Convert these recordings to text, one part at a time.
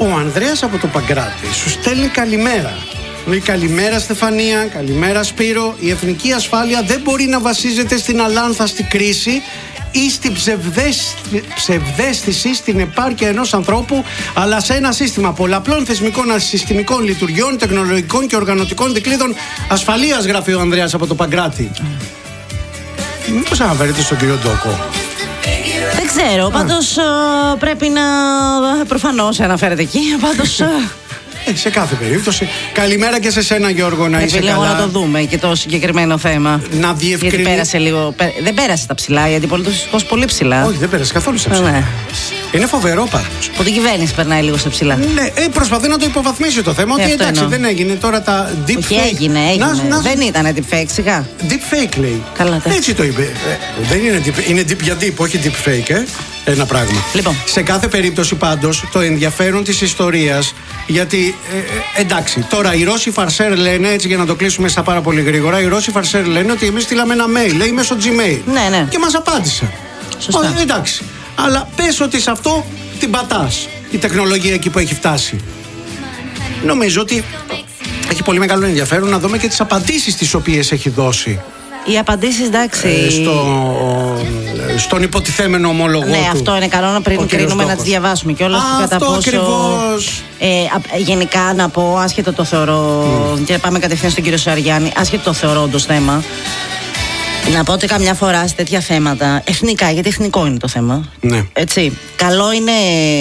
Ο Ανδρέας από το Παγκράτη σου στέλνει καλημέρα. Λέει καλημέρα Στεφανία, καλημέρα Σπύρο. Η εθνική ασφάλεια δεν μπορεί να βασίζεται στην αλάνθαστη κρίση ή στην ψευδαίσθηση στην επάρκεια ενός ανθρώπου, αλλά σε ένα σύστημα πολλαπλών θεσμικών ασυστημικών λειτουργιών, τεχνολογικών και οργανωτικών δικλείδων ασφαλείας, γράφει ο Ανδρέας από το Παγκράτη. Μήπως αναφέρεται στον κύριο Ντόκο? Δεν ξέρω, πάντως πρέπει να... Προφανώς αναφέρεται εκεί, πάντως... Σε κάθε περίπτωση. Καλημέρα και σε σένα, Γιώργο, να είσαι καλά. Να το δούμε και το συγκεκριμένο θέμα. Να διευκρινίσει. Γιατί πέρασε λίγο. Δεν πέρασε τα ψηλά, γιατί πολιτικός πολύ ψηλά. Όχι, δεν πέρασε καθόλου στα ψηλά. Ναι. Είναι φοβερό πάντως. Που την κυβέρνηση περνάει λίγο στα ψηλά. Ναι, προσπαθεί να το υποβαθμίσει το θέμα. Ότι εντάξει, εννοώ. Δεν έγινε τώρα τα deepfake. Όχι, έγινε. Δεν ήταν deepfake, σιγά. Deepfake λέει. Καλά, έτσι το είπε. Δεν είναι deep, είναι deep για deep, όχι deepfake, ένα πράγμα. Λοιπόν. Σε κάθε περίπτωση πάντως το ενδιαφέρον της ιστορίας, γιατί εντάξει, τώρα οι Ρώσοι φαρσέρ λένε, έτσι για να το κλείσουμε στα πάρα πολύ γρήγορα, οι Ρώσοι φαρσέρ λένε ότι εμείς στείλαμε ένα mail, λέει μέσω Gmail. Ναι. Και μας απάντησαν. Σωστά. Εντάξει. Αλλά πες ότι σε αυτό την πατάς, η τεχνολογία εκεί που έχει φτάσει. Νομίζω ότι έχει πολύ μεγάλο ενδιαφέρον να δούμε και τις απαντήσεις τις οποίες έχει δώσει. Οι απαντήσεις, εντάξει. Στον υποτιθέμενο ομολογό του. Ναι, αυτό είναι καλό να πριν κρίνουμε να τις διαβάσουμε κιόλας. Αυτό ακριβώς. Γενικά να πω, άσχετο το θεωρώ, και πάμε κατευθείαν στον κύριο Σαριάννη, άσχετο το θεωρώ όντως θέμα. Να πω ότι καμιά φορά σε τέτοια θέματα, εθνικά, γιατί εθνικό είναι το θέμα. Ναι. Έτσι. Καλό είναι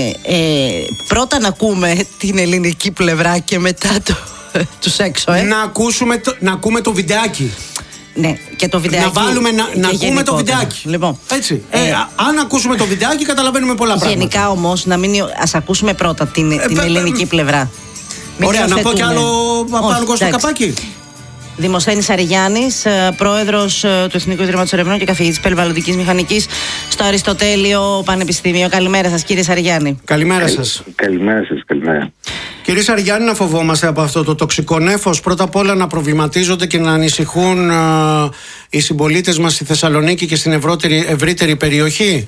πρώτα να ακούμε την ελληνική πλευρά και μετά τους έξω. Να ακούμε το βιντεάκι. Ναι, και το βιντεάκι. Να βάλουμε να ακούμε το βιντεάκι. Λοιπόν, έτσι. Αν ακούσουμε το βιντεάκι, καταλαβαίνουμε πολλά πράγματα. Γενικά όμως, ας ακούσουμε πρώτα την ελληνική πλευρά. Ωραία, να πω κι άλλο πάνω στο καπάκι. Δημοσθένης Αριγιάννης, πρόεδρος του Εθνικού Ιδρύματος Ερευνών και καθηγητής περιβαλλοντικής μηχανικής στο Αριστοτέλειο Πανεπιστήμιο. Καλημέρα σας, κύριε Σαριγιάννη. Καλημέρα σας. Καλημέρα σας, καλημέρα. Κύριε Σαριγιάννη, να φοβόμαστε από αυτό το τοξικό νέφος? Πρώτα απ' όλα να προβληματίζονται και να ανησυχούν οι συμπολίτες μας στη Θεσσαλονίκη και στην ευρύτερη περιοχή.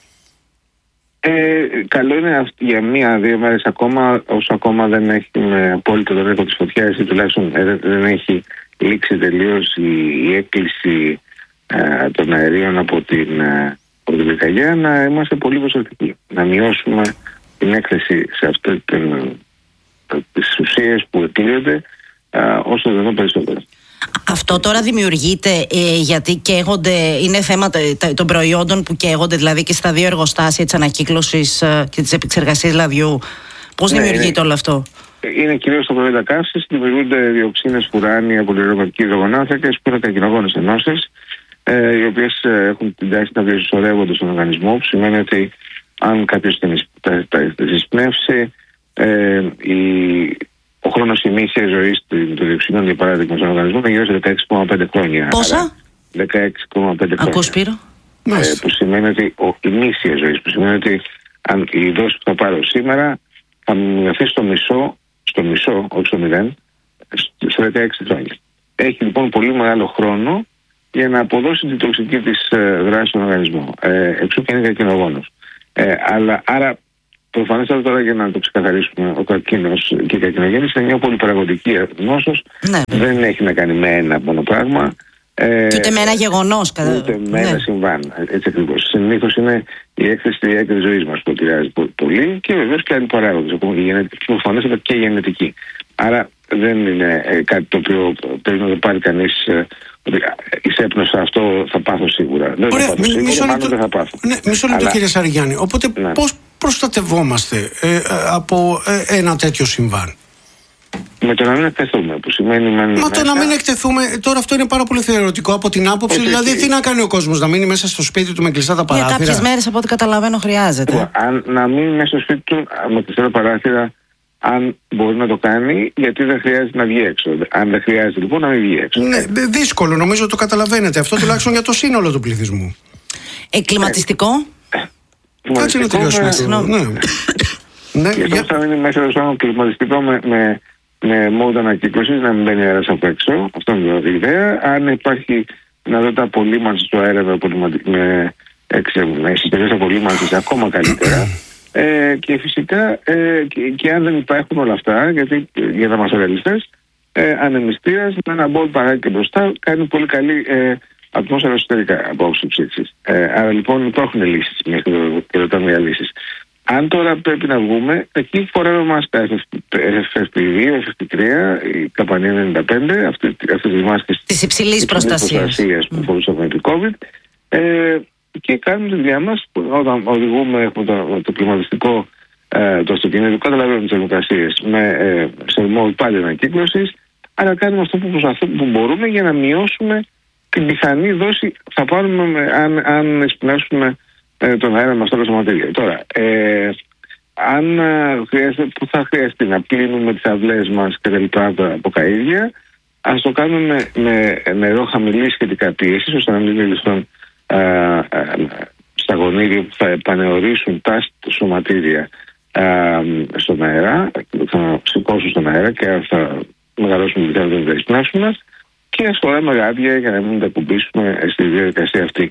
Καλό είναι για 1-2 μέρες ακόμα, όσο ακόμα δεν έχουμε απόλυτο το ρεύμα της φωτιάς ή τουλάχιστον δεν έχει λήξει τελείως η έκκληση των αερίων από την πυρκαγιά, να είμαστε πολύ προσεκτικοί. Να μειώσουμε την έκθεση σε αυτές τις ουσίες που εκλείονται όσο δεν είναι περισσότερο. Αυτό τώρα δημιουργείται γιατί καίγονται, είναι θέμα των προϊόντων που καίγονται, δηλαδή και στα 2 εργοστάσια της ανακύκλωσης και της επεξεργασίας λαδιού. Πώς δημιουργείται όλο αυτό? Είναι κυρίως τα προϊόντα καύσης, δημιουργούνται διοξίνες, φουράνια, πολυαρωματικοί υδρογονάνθρακες που είναι καρκινογόνες ενώσεις, οι οποίες έχουν την τάση να διασυσσωρεύονται στον οργανισμό, που σημαίνει ότι αν κάποιος τις εισπνεύσει, ο χρόνος ημίσιας ζωής των διοξινών, για παράδειγμα, στον οργανισμό είναι γύρω σε 16,5 χρόνια. Πόσα? 16,5 χρόνια. Ακούς, Σπύρο? Που σημαίνει ότι ημίσια ζωής, που σημαίνει ότι αν η δόση που θα πάρω σήμερα θα μειωθεί στο μισό, όχι στο 0, σε 16 χρόνια. Έχει λοιπόν πολύ μεγάλο χρόνο για να αποδώσει την τοξική της δράση στον οργανισμό. Εξού και είναι καρκινογόνος. Άρα προφανέστατα τώρα, για να το ξεκαθαρίσουμε, ο καρκίνος και η καρκινογέννηση είναι μια πολυπαραγωγική νόσος. Ναι. Δεν έχει να κάνει με ένα μόνο πράγμα. Και ούτε με ένα γεγονός. Ούτε με ένα συμβάν. Έτσι ακριβώς. Συνήθως είναι η έκθεση της ζωής μας που επηρεάζει πολύ και βεβαίως και άλλοι παράγοντες. Προφανέστατα και γενετική. Άρα δεν είναι κάτι το οποίο πρέπει να το πάρει κανείς. Εισέπνωσα αυτό, θα πάθω σίγουρα. Δεν θα πάθω σίγουρα, δεν θα πάθω. Ναι, μισό λεπτό, κύριε Σαριγιάννη. Οπότε πώς προστατευόμαστε από ένα τέτοιο συμβάν? Με το να μην εκτεθούμε, που σημαίνει το να μην εκτεθούμε, τώρα αυτό είναι πάρα πολύ θεωρητικό από την άποψη. Δηλαδή, τι να κάνει ο κόσμος, να μείνει μέσα στο σπίτι του με κλειστά τα παράθυρα? Για κάποιες μέρες, από ό,τι καταλαβαίνω, χρειάζεται. Να μείνει μέσα στο σπίτι του με κλειστά τα παράθυρα, αν μπορεί να το κάνει, γιατί δεν χρειάζεται να βγει έξω. Αν δεν χρειάζεται λοιπόν να μην βγει έξω. Ναι, δύσκολο, νομίζω το καταλαβαίνετε αυτό, τουλάχιστον για το σύνολο του πληθυσμού. Κλιματιστικό. Κάτσε να τελειώσουμε. Ναι, γιατί θα μείνει μέσα στο κλιματιστικό με μόδα ανακύκλωσης, να μην μπαίνει αέρας από έξω. Αυτό είναι η ιδέα. Αν υπάρχει δυνατότητα απολύμανσης του αέρα με συστημές απολύμανσης, ακόμα καλύτερα. Και φυσικά και αν δεν υπάρχουν όλα αυτά, γιατί για να είμαστε ρεαλιστές, ανεμιστήρας με ένα μπολ παράκι μπροστά κάνει πολύ καλή ατμόσφαιρα εσωτερικά από άποψη ψήξης. Άρα λοιπόν υπάρχουν λύσεις, μια καινοτόμια λύσεις. Αν τώρα πρέπει να βγούμε, εκεί φοράμε μάσκα FFP2, FFP3, η Καπανή 95, αυτές τις μάσκες της υψηλής προστασίας που φορούσαμε επί COVID, και κάνουμε τη δουλειά μας. Όταν οδηγούμε, έχουμε το κλιματιστικό, το αυτοκίνητο, καταλαβαίνουμε τις θερμοκρασίες με σερμό πάλι ανακύκλωσης, αλλά κάνουμε αυτό που μπορούμε για να μειώσουμε την πιθανή δόση θα πάρουμε αν εισπνεύσουμε τον αέρα με αυτά τα σωματίδια. Τώρα, αν που θα χρειαστεί να πλύνουμε τις αυλές μας και τα λοιπά από καΐδια, ας το κάνουμε με νερό χαμηλή σχετικά πίεσης, ώστε να μην ληφθούν στα γονίδια που θα επανεωρήσουν τα σωματίδια στον αέρα, θα σηκώσουν στον αέρα και θα μεγαλώσουν τη διάρκεια των εισπνεύσεων μας, και ας φοράμε γάντια για να μην τα κουμπίσουμε στη διαδικασία αυτή.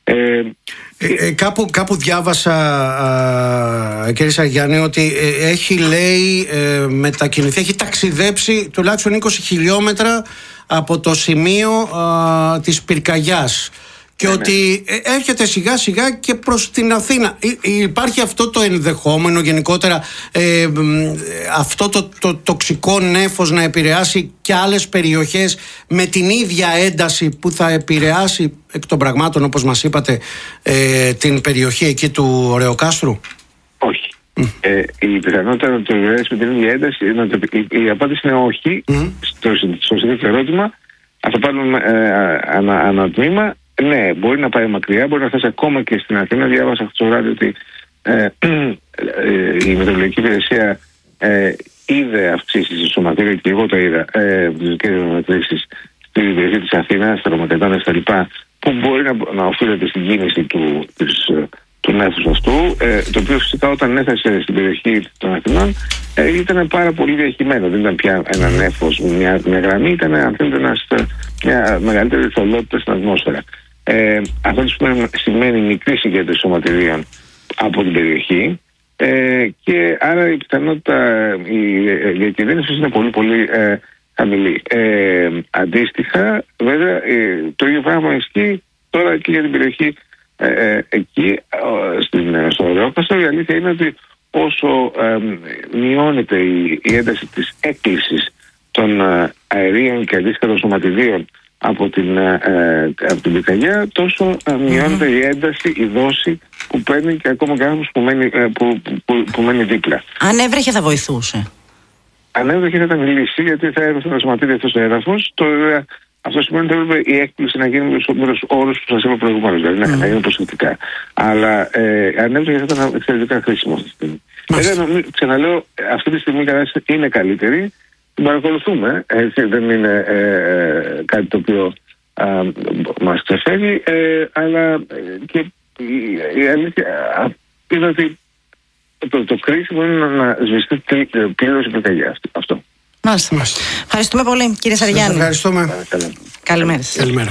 Κάπου διάβασα, κύριε Σαριάννη, ότι έχει, λέει, μετακινηθεί, έχει ταξιδέψει τουλάχιστον 20 χιλιόμετρα από το σημείο της πυρκαγιάς και ότι έρχεται σιγά σιγά και προς την Αθήνα. Υπάρχει αυτό το ενδεχόμενο γενικότερα αυτό το τοξικό νέφος να επηρεάσει και άλλες περιοχές με την ίδια ένταση που θα επηρεάσει εκ των πραγμάτων, όπως μας είπατε, την περιοχή εκεί του Ωρεοκάστρου? Όχι. Η πιθανότητα να το επηρεάσει με την ίδια ένταση, η απάντηση είναι όχι. Στο συνήθω ερώτημα, αν θα πάρουμε ανατμήμα, ναι, μπορεί να πάει μακριά, μπορεί να φτάσει ακόμα και στην Αθήνα. Διάβασα αυτό το βράδυ ότι η Μετεωρολογική Υπηρεσία είδε αυξήσεις στη σωματίδια, και εγώ το είδα, και μετρήσεις στην περιοχή της Αθήνας, στα Ρωμακεδόνια κτλ., που μπορεί να οφείλεται στην κίνηση του νέφους αυτού, το οποίο φυσικά όταν έφτασε στην περιοχή των Αθηνών ήταν πάρα πολύ διαχειμένο. Δεν ήταν πια ένα νέφος, μια γραμμή, ήταν, αν θέλετε, μια μεγαλύτερη θολότητα στην ατμόσφαιρα. Αυτό σημαίνει μικρή συγκέντρωση σωματιδίων από την περιοχή, και άρα η πιθανότητα διακινδύνευσης είναι πολύ πολύ χαμηλή. Αντίστοιχα, βέβαια, το ίδιο πράγμα ισχύει τώρα και για την περιοχή εκεί, στο Ωρεόκαστρο. Η αλήθεια είναι ότι όσο μειώνεται η ένταση της έκκλησης των αερίων και αντίστοιχα των σωματιδίων από την πυρκαγιά, τόσο μειώνεται η ένταση, η δόση που παίρνει και ακόμα και άνθρωπος που μένει δίπλα. Αν έβρεχε θα βοηθούσε? Αν έβρεχε θα ήταν λύση, γιατί θα έρθουν τα σωματίδια αυτό στο έδαφος. Αυτό σημαίνει ότι θα έπρεπε η έκπληση να γίνει με τους όρους που σας είπα προηγουμένως, δηλαδή να γίνει προσεκτικά. Αλλά αν έβρεχε θα ήταν εξαιρετικά χρήσιμο αυτή τη στιγμή. Βέβαια, ξαναλέω, αυτή τη στιγμή η κατάσταση είναι καλύτερη. Την παρακολουθούμε, έτσι, δεν είναι κάτι το οποίο μας ξεφεύγει, αλλά και η αλήθεια είναι ότι το κρίσιμο είναι να σβηστεί πλήρως η πυρκαγιά αυτό. Μάλιστα. Ευχαριστούμε πολύ, κύριε Σαριάννη. Σας ευχαριστούμε. Καλημέρα. Καλημέρα.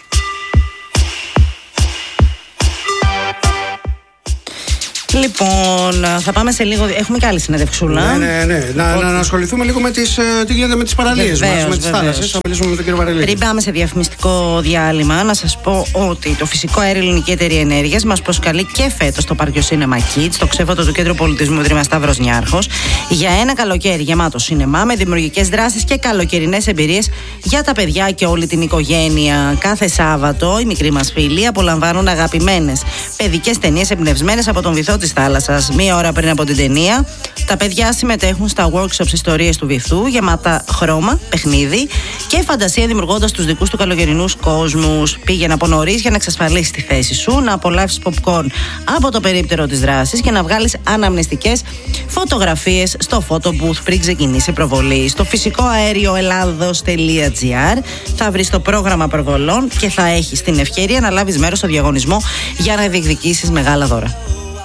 Λοιπόν, θα πάμε σε λίγο. Έχουμε και άλλη συνεντευξούλα. Ναι. Να ασχοληθούμε λίγο με τι γίνεται με τις παραλίες μας, με τις θάλασσες. Θα μιλήσουμε με τον κύριο Βαρελίδη. Πριν πάμε σε διαφημιστικό διάλειμμα, να σας πω ότι το Φυσικό Αέριο Ελληνική Εταιρεία Ενέργειας μας προσκαλεί και φέτος στο Πάρκιο Σίνεμα Kids, στο ξέφωτο του Κέντρου Πολιτισμού Ιδρύμα Σταύρος Νιάρχος, για ένα καλοκαίρι γεμάτο σινεμά με δημιουργικές δράσεις και καλοκαιρινές εμπειρίες για τα παιδιά και όλη την οικογένεια. Κάθε Σάββατο οι μικροί μας φίλοι απολαμβάνουν αγαπημένες παιδικές ταινίες εμπνευσμένες από τον βυθό της θάλασσας. Μία ώρα πριν από την ταινία, τα παιδιά συμμετέχουν στα workshops ιστορίες του βυθού, γεμάτα χρώμα, παιχνίδι και φαντασία, δημιουργώντας τους δικούς του καλοκαιρινούς κόσμους. Πήγαινε από νωρίς για να εξασφαλίσεις τη θέση σου, να απολαύσεις popcorn από το περίπτερο της δράσης και να βγάλεις αναμνηστικές φωτογραφίες στο photo booth πριν ξεκινήσει η προβολή. Στο φυσικοαέρioελλάδος.gr θα βρεις το πρόγραμμα προβολών και θα έχεις την ευκαιρία να λάβεις μέρος στο διαγωνισμό για να διεκδικήσεις μεγάλα δώρα.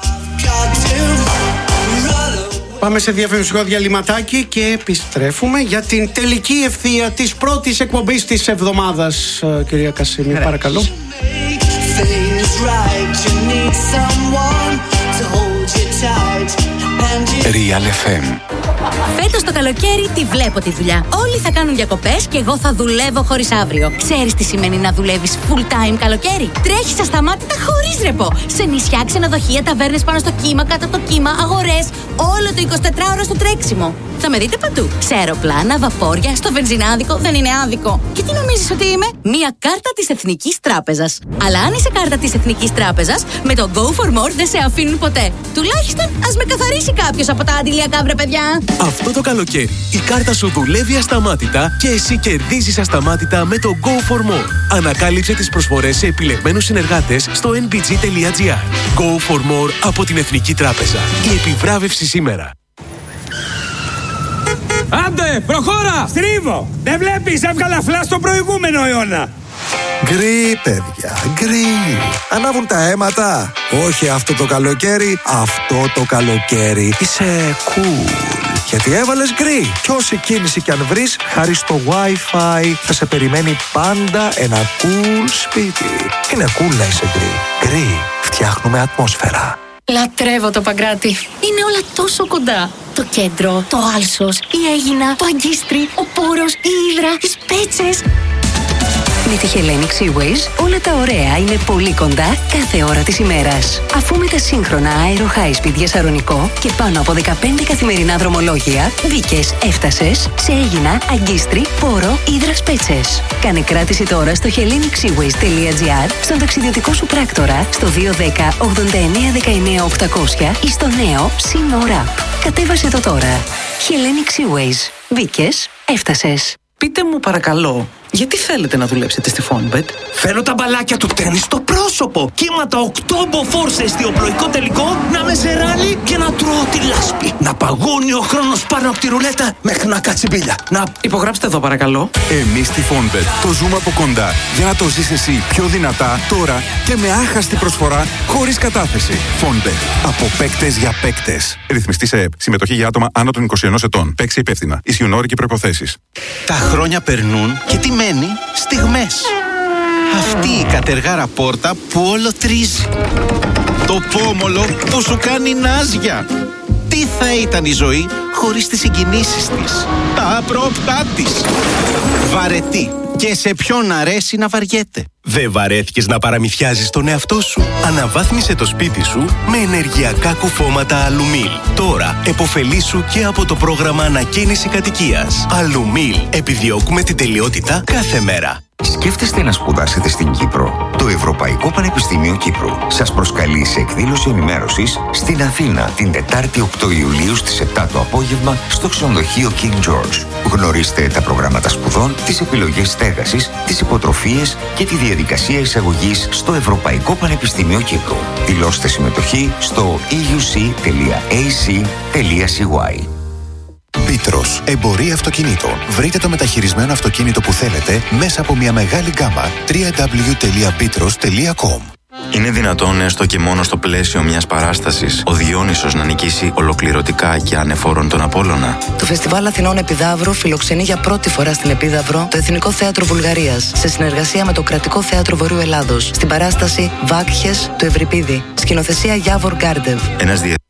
Πάμε σε διαφημιστικό διαλυματάκι και επιστρέφουμε για την τελική ευθεία της πρώτης εκπομπής της εβδομάδας. Κυρία Κασίμη, παρακαλώ. Things right, you need someone to hold you tight. Real FM. Φέτος το καλοκαίρι τη βλέπω τη δουλειά. Όλοι θα κάνουν διακοπές και εγώ θα δουλεύω χωρίς αύριο. Ξέρεις τι σημαίνει να δουλεύεις full time καλοκαίρι? Τρέχεις ασταμάτητα χωρίς ρεπό. Σε νησιά, ξενοδοχεία, ταβέρνες πάνω στο κύμα, κάτω από το κύμα, αγορές. Όλο το 24ωρο στο τρέξιμο. Θα με δείτε παντού. Σε αεροπλάνα, βαπόρια, στο βενζινάδικο. Δεν είναι άδικο. Και τι νομίζεις ότι είμαι? Μία κάρτα της Εθνικής Τράπεζας. Αλλά αν είσαι κάρτα της Εθνικής Τράπεζας, με το Go for More δεν σε αφήνουν ποτέ. Τουλάχιστον ας με καθαρίσει κάποιος από τα αντιλιακά, βρε παιδιά. Αυτό το καλοκαίρι η κάρτα σου δουλεύει ασταμάτητα και εσύ κερδίζεις ασταμάτητα με το Go for More. Ανακάλυψε τις προσφορές σε επιλεγμένους συνεργάτες στο nbg.gr. Go for More από την Εθνική Τράπεζα. Η επιβράβευση σήμερα. Άντε, προχώρα! Στρίβω! Δεν βλέπεις, έβγαλα φλάς στον προηγούμενο αιώνα. Γκρι, παιδιά, γκρι. Ανάβουν τα αίματα. Όχι αυτό το καλοκαίρι, αυτό το καλοκαίρι. Είσαι cool. Γιατί έβαλες γκρι. Κι όση κίνηση κι αν βρεις, χάρη στο Wi-Fi θα σε περιμένει πάντα ένα cool σπίτι. Είναι cool να είσαι γκρι. Γκρι, φτιάχνουμε ατμόσφαιρα. Λατρεύω το Παγκράτη. Είναι όλα τόσο κοντά. Το κέντρο, το Άλσος, η Αίγινα, το Αγκίστρι, ο Πόρος, η Ύδρα, οι Σπέτσες. Με τη Hellenic Seaways όλα τα ωραία είναι πολύ κοντά κάθε ώρα της ημέρας. Αφού με τα σύγχρονα Aero High Speed για Σαρονικό και πάνω από 15 καθημερινά δρομολόγια, μπήκες, έφτασες σε Αίγινα, Αγκίστρι, Πόρο, Ύδρα, Σπέτσες. Κάνε κράτηση τώρα στο hellenicsseaways.gr, στον ταξιδιωτικό σου πράκτορα, στο 210 89 19 800 ή στο νέο Σύνορα. Κατέβασε το τώρα. Hellenic Seaways. Μπήκες, έφτασες. Πείτε μου παρακαλώ, γιατί θέλετε να δουλέψετε στη Fonbet? Θέλω τα μπαλάκια του τέννις στο πρόσωπο. Κύματα 8 μποφόρ σε εστιοπλοϊκό τελικό, να με σε ράλι και να τρώω τη λάσπη. Να παγώνει ο χρόνος πάνω από τη ρουλέτα μέχρι να κάτσει μπίλια. Να υπογράψτε εδώ παρακαλώ. Εμείς στη Fonbet το ζούμε από κοντά για να το ζεις εσύ πιο δυνατά τώρα και με άχαστη προσφορά χωρίς κατάθεση. Fonbet. Από παίκτες για παίκτες. Ρυθμιστή σε ΕΠ. Συμμετοχή για άτομα άνω των 21 ετών. Παίξει υπεύθυνα. Ισχύουν όροι και προϋποθέσεις. Τα χρόνια περνούν και τι μένει? Στιγμές. Αυτή η κατεργάρα πόρτα που όλο τρίζει. Το πόμολο που σου κάνει νάζια. Τι θα ήταν η ζωή χωρίς τις συγκινήσεις της, τα απρόπτά της. Βαρετή. Και σε ποιον αρέσει να βαριέται. Δεν βαρέθηκες να παραμυθιάζεις τον εαυτό σου? Αναβάθμισε το σπίτι σου με ενεργειακά κουφώματα Αλουμίλ. Τώρα επωφελήσου και από το πρόγραμμα ανακαίνιση κατοικίας. Αλουμίλ. Επιδιώκουμε την τελειότητα κάθε μέρα. Σκέφτεστε να σπουδάσετε στην Κύπρο? Το Ευρωπαϊκό Πανεπιστήμιο Κύπρου σας προσκαλεί σε εκδήλωση ενημέρωσης στην Αθήνα την Τετάρτη 8 Ιουλίου στις 7 το απόγευμα στο ξενοδοχείο King George. Γνωρίστε τα προγράμματα σπουδών, τις επιλογές στέγασης, τις υποτροφίες και τη διαδικασία εισαγωγής στο Ευρωπαϊκό Πανεπιστήμιο Κύπρου. Δηλώστε συμμετοχή στο euc.ac.cy. Πίτρος, εμπορία αυτοκινήτων. Βρείτε το μεταχειρισμένο αυτοκίνητο που θέλετε μέσα από μια μεγάλη γκάμα. www.pitros.com. Είναι δυνατόν έστω και μόνο στο πλαίσιο μιας παράστασης ο Διόνυσος να νικήσει ολοκληρωτικά και ανεφόρον τον Απόλλωνα? Το Φεστιβάλ Αθηνών Επιδαύρου φιλοξενεί για πρώτη φορά στην Επίδαυρο το Εθνικό Θέατρο Βουλγαρίας σε συνεργασία με το Κρατικό Θέατρο Βορείου Ελλάδος στην παράσταση Βάκχες του Ευρυπίδη. Σκηνοθεσία Γιάβορ Γκάρντεβ. Ένας